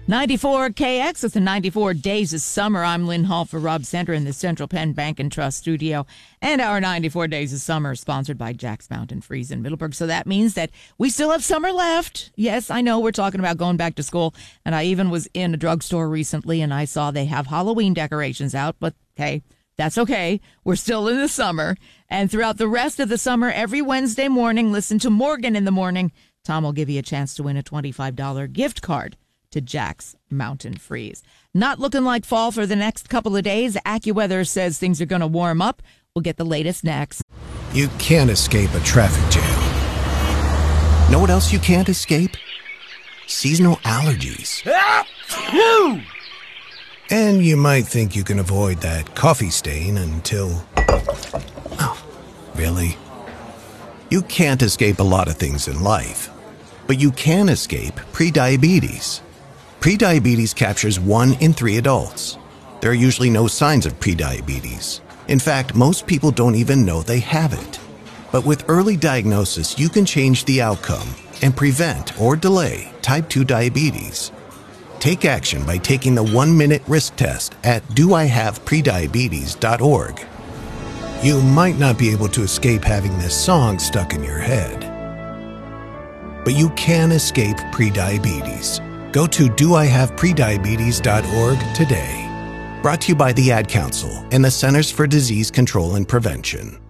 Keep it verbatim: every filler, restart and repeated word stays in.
ninety-four K X with the ninety-four Days of Summer. I'm Lynn Hall for Rob Center in the Central Penn Bank and Trust studio. And our ninety-four Days of Summer is sponsored by Jack's Mountain Freeze in Middleburg. So that means that we still have summer left. Yes, I know we're talking about going back to school. And I even was in a drugstore recently and I saw they have Halloween decorations out. But hey, that's okay. We're still in the summer. And throughout the rest of the summer, every Wednesday morning, listen to Morgan in the Morning. Tom will give you a chance to win a twenty-five dollars gift card to Jack's Mountain Freeze. Not looking like fall for the next couple of days. AccuWeather says things are going to warm up. We'll get the latest next. You can't escape a traffic jam. Know what else you can't escape? Seasonal allergies. And you might think you can avoid that coffee stain until... Oh, really? You can't escape a lot of things in life, but you can escape prediabetes. Prediabetes captures one in three adults. There are usually no signs of prediabetes. In fact, most people don't even know they have it. But with early diagnosis, you can change the outcome and prevent or delay type two diabetes. Take action by taking the one-minute risk test at do I have prediabetes dot org. You might not be able to escape having this song stuck in your head, but you can escape prediabetes. Go to do I have prediabetes dot org today. Brought to you by the Ad Council and the Centers for Disease Control and Prevention.